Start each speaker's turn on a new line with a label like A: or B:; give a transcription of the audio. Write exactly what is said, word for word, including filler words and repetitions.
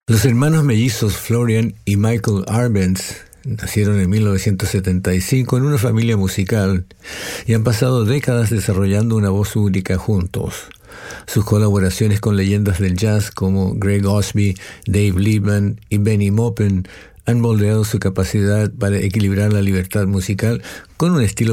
A: Los hermanos mellizos Florian y Michael Arbenz nacieron en mil novecientos setenta y cinco en una familia musical y han pasado décadas desarrollando una voz única juntos. Sus colaboraciones con leyendas del jazz como Greg Osby, Dave Liebman y Benny Maupin han moldeado su capacidad para equilibrar la libertad musical con un estilo